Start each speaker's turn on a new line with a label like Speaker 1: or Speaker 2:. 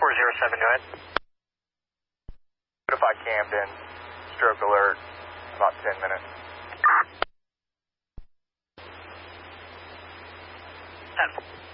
Speaker 1: 407, go ahead.
Speaker 2: Notify Camden, stroke alert, about 10 minutes.
Speaker 1: 10.